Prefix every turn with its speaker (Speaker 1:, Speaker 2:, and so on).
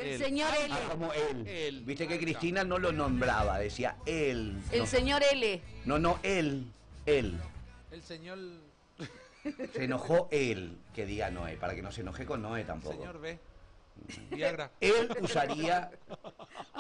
Speaker 1: El señor L.
Speaker 2: Como él.
Speaker 3: Él.
Speaker 2: Viste que Cristina no lo nombraba, decía él.
Speaker 1: El señor L.
Speaker 2: No, él. Él.
Speaker 3: El señor...
Speaker 2: Se enojó él, que diga Noé, para que no se enoje con Noé tampoco.
Speaker 3: Señor B. Viagra.
Speaker 2: Él usaría